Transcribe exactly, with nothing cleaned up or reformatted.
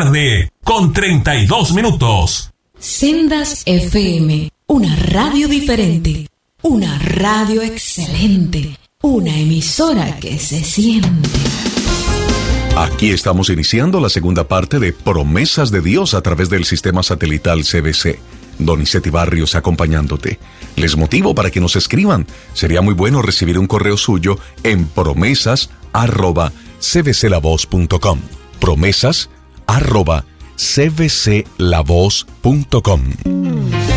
tarde, con treinta y dos minutos. Sendas F M, una radio diferente, una radio excelente, una emisora que se siente. Aquí estamos iniciando la segunda parte de Promesas de Dios a través del sistema satelital C B C. Donizetti Barrios acompañándote. Les motivo para que nos escriban. Sería muy bueno recibir un correo suyo en promesas arroba c b c la voz punto com. Promesas arroba c b c la voz punto com.